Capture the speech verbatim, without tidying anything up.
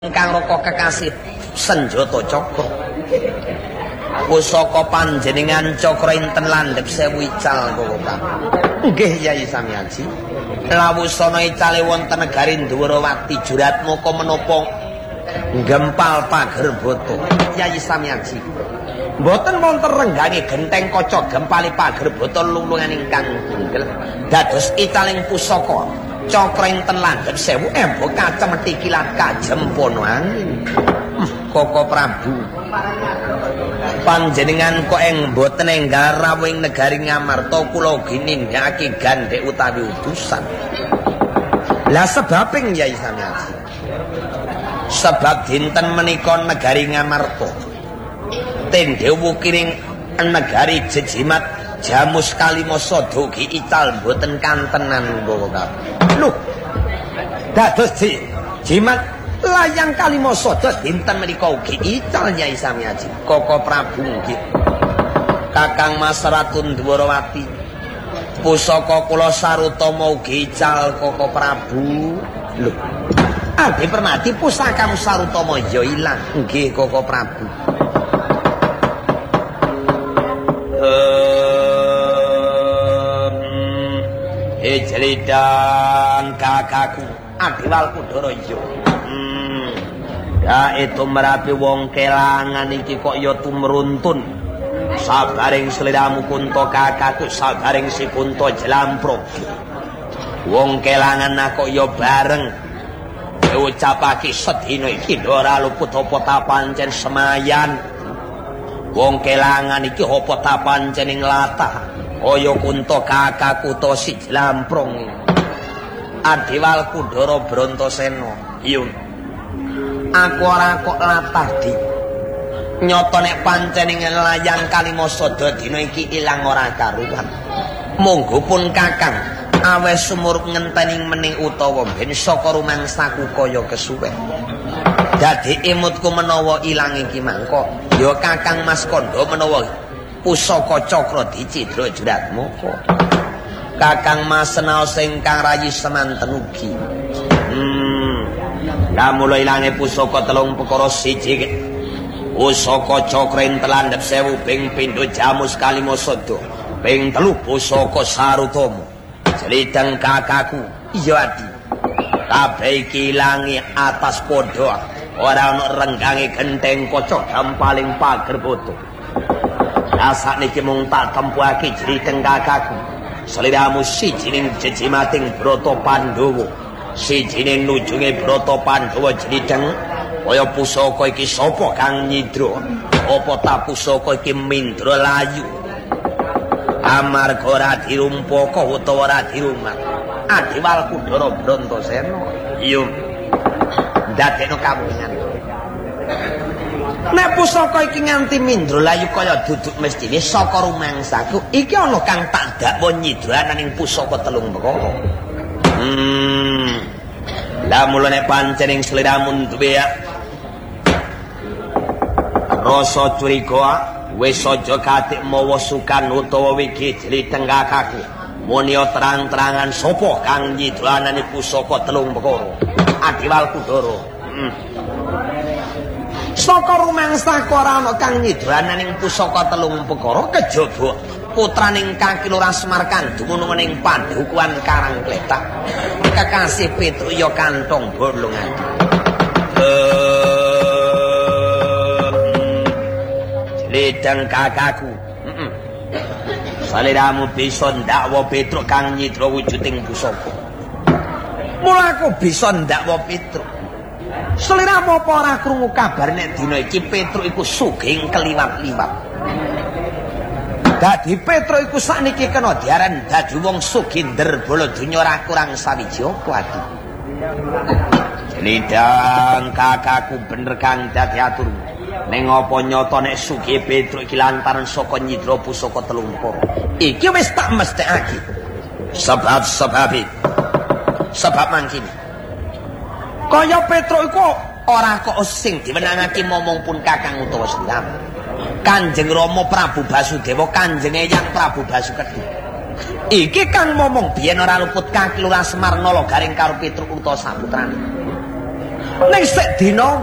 Kang Raka kekasih senjata cakra pusaka panjenengan cakra inten landhep sewu ical kula. Nggih Yai Samyaji. Lawusana icale wonten negari Ndwarawati jurat moko menapa gempal pagerbata. Yai Samyaji. Mboten wonten renggange genteng kaca gempali pagerbata lulungan ingkang tunggel. Dados icaling pusaka cakra inten landhep sewu embo kacemeti kilat kajempono angin. Koko Prabu panjenengan kok ing mboten enggal rawuh ing negari Ngamarta kula ginindakake gandhek utawi utusan. Lah sebabing Yai Samyaji sebab dinten menika negari Ngamarta tendewu kiring negari jejimat Jamus Kalimasa dugi ical mboten kantenan kula. Lho. Dados jimat layang Kalimasa dos dinten menika ugi ical Nyai Samyaji. Koko Prabu nggih. Kakang Mas Ratu Ndwarawati. Pusaka kula Sarutama ugi ical Koko Prabu. Lho. Ade Permati pusakamu Sarutama ya ilang. Nggih Koko Prabu. Ejlidan kakakku Adiwal Kudaraya. Hmm. Ya itu merapi wong kelangan iki kok ya tumruntun. Sabaring sliramu Kunto kakakku, sabaring si Kunto Jlamprong. Wong kelangan kok ya bareng. Diucapake sedina iki ora luput apa ta pancen semayan. Wong kelangan iki apa ta pancen ing latah. Kaya Kunto kakakku to si Jlamprong. Adiwal Kudara Brantasena. Iya. Aku ora kok latah di. Nyata nek pancen ing layang Kalimasa dina iki ilang ora karuan. Monggo pun Kakang awes sumur ngenteni mening utawa ben saka rumangsaku kaya kesuwen. Dadi imutku menawa ilang iki mangko ya Kakang Mas Kandha menawa pusaka cakra dicidra jurat moko. Kakang Mas Senaos ingkang rayi semanten ugi. Hmm. Lah mula ilange pusaka telung perkara siji. Pusaka cakra inten landhep sewu ping pindho Jamus Kalimasa ping telu pusaka Sarutama. Jelidang kakakku, iya Adi. Kabeh iki ilange atas padha. Ora ana renggange genteng kaca gampaling pagerbata. Asak niki mung tak tempuake jriteng kakakku. Sliramu sijining jejimating Brata Pandhawa, sijining nujunge Brata Pandhawa jriteng kaya pusaka iki sapa kang nyidra? Apa ta pusaka iki Mindra Layu? Amarga ora dirumpaka utawa ora dirumat. Adiwal Kudara Brantasena. Iya. Ndadekno kawuningan. Nek pusaka iki nganti Mindra Layu kaya duduk mestine saka rumangsaku, iki ana kang tak dakwa nyidraning pusaka telung perkara. Hmm. Lah mula nek pancen ing sliramu duwe rasa curiga, wis aja katik mawa sukan utawa wigi jliteng kakakku. Muni terang-terangan sapa kang nyidraning pusaka telung perkara? Adiwal Kudara. Hmm. Saka rumangsaku ora ana kang nyidraning pusaka telung perkara kejaba putraning Kakilura Semar kang dumunung ing Padukuhan Karangkletak. Kekasih Petruk ya kantong bolongan. Jlidang kakakku. Heeh. Saliramu bisa ndakwa Petruk kang nyidra wujuding pusaka. Mula aku bisa ndakwa Petruk. Sliramu apa ora krungu kabar nek dina iki Petruk iku sugih keliwat-liwat. Dadi Petruk iku sakniki kena diaran dadi wong sugih nderbala donya ora kurang sawiji apa ati. Lidang kakakku bener kang dadi atur. Ning apa nyata nek sugih Petruk iki lantaran saka nyidra pusaka telung perkara. Iki wis tak mesthekake. Sebab sebab sebab mangkene. Kaya Petruk iku ora kok sing diwenangake momong pun Kakang utawa sliramu. Kanjeng Rama Prabu Basudewa, Kanjeng Eyang Prabu Basukedhi. Iki kang momong biyen ora luput Kakilura Semar nala garing karo Petruk utawa saputrane. ning sik dina